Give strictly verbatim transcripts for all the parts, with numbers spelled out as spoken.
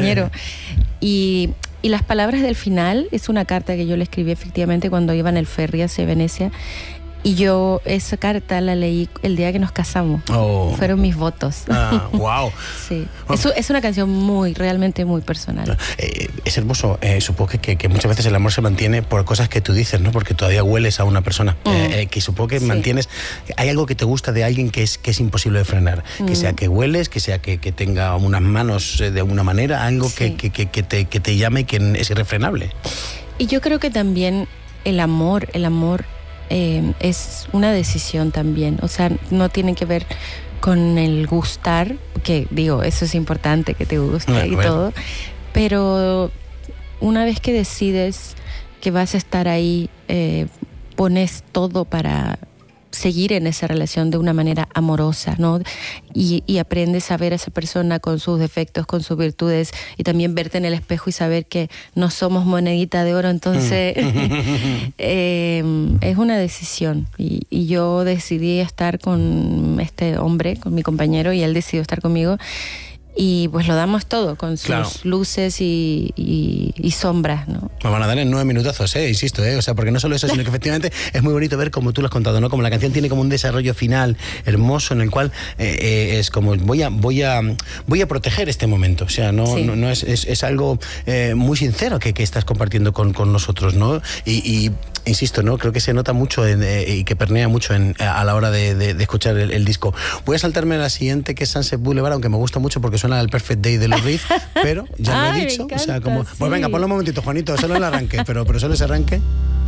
compañero. Y, y las palabras del final es una carta que yo le escribí efectivamente cuando iba en el ferry hacia Venecia. Y yo esa carta la leí el día que nos casamos. Oh. Fueron mis votos. Ah, wow. Sí. Bueno, es, es una canción muy, realmente muy personal. Eh, es hermoso. Eh, supongo que, que, que muchas veces el amor se mantiene por cosas que tú dices, ¿no? Porque todavía hueles a una persona. Mm. Eh, eh, que supongo que sí. mantienes... Hay algo que te gusta de alguien que es, que es imposible de frenar. Mm. Que sea que hueles, que sea que, que tenga unas manos de una manera, algo sí. que, que, que, que, te, que te llame y que es irrefrenable. Y yo creo que también el amor, el amor... Eh, es una decisión también, o sea, no tiene que ver con el gustar, que digo, eso es importante, que te guste bueno, y bueno. todo, pero una vez que decides que vas a estar ahí, eh, pones todo para seguir en esa relación de una manera amorosa, ¿no? Y, y aprendes a ver a esa persona con sus defectos, con sus virtudes, y también verte en el espejo y saber que no somos monedita de oro, entonces eh, es una decisión. Y, y yo decidí estar con este hombre, con mi compañero, y él decidió estar conmigo. Y pues lo damos todo, con sus claro. luces y, y, y sombras, ¿no? Me van a dar en nueve minutazos, ¿eh? Insisto, ¿eh? O sea, porque no solo eso, sino que efectivamente es muy bonito ver como tú lo has contado, ¿no? Como la canción tiene como un desarrollo final hermoso en el cual eh, eh, es como voy a, voy a, voy a proteger este momento. O sea, no, sí. no, no es, es, es algo eh, muy sincero que, que estás compartiendo con, con nosotros, ¿no? Y, y insisto, ¿no? Creo que se nota mucho en, eh, y que pernea mucho en, a la hora de, de, de escuchar el, el disco. Voy a saltarme a la siguiente, que es Sunset Boulevard, aunque me gusta mucho porque suena al Perfect Day de los Reef, pero ya Ay, lo he dicho. encanta, O sea, como. sí. Pues venga, ponlo un momentito, Juanito, solo el arranque, pero, pero solo ese arranque.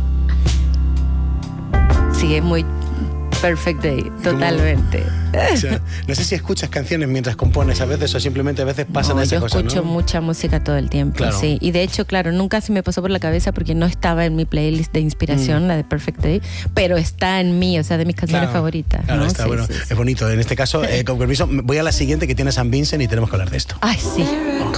Sí, es muy Perfect Day, totalmente. O sea, no sé si escuchas canciones mientras compones a veces o simplemente a veces pasan no, esas yo cosas, escucho ¿no? mucha música todo el tiempo, claro. sí. Y de hecho, claro, nunca se me pasó por la cabeza porque no estaba en mi playlist de inspiración, mm. la de Perfect Day, pero está en mí, o sea, de mis canciones claro. favoritas. Claro, ¿no? está sí, bueno. Sí, sí. Es bonito. En este caso, eh, con permiso, voy a la siguiente que tiene San Vincent y tenemos que hablar de esto. Ay, sí.